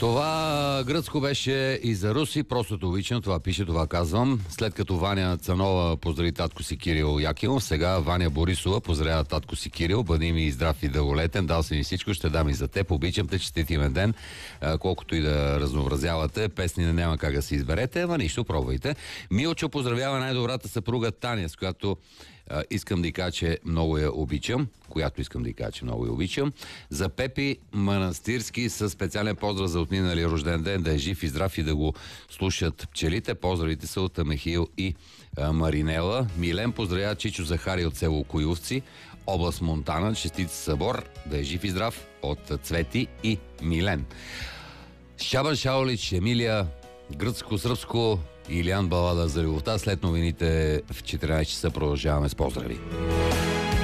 Това гръцко беше и за руси, просто обичам, това пише, това казвам. След като Ваня Цанова поздрави татко си Кирил Якимов, сега Ваня Борисова поздравява татко си Кирил, бъди ми здрав и дълголетен, дал си ми всичко, ще дам и за теб, обичам те, честит имен ден, колкото и да разнообразявате, песни няма как да си изберете, ама нищо, пробвайте. Милчо поздравява най-добрата съпруга Таня, с която искам да й кажа, че много я обичам, За Пепи Манастирски със специален поздрав за отминалия рожден ден, да е жив и здрав и да го слушат пчелите. Поздравите са от Михаил и Маринела. Милен поздравява Чичо Захари от село Коиловци, област Монтана, честит събор, да е жив и здрав от Цвети и Милен. Шабан Шаолич, Емилия, гръцко-сръбско, Илиан Балада за любовта. След новините в 14 часа продължаваме с поздрави.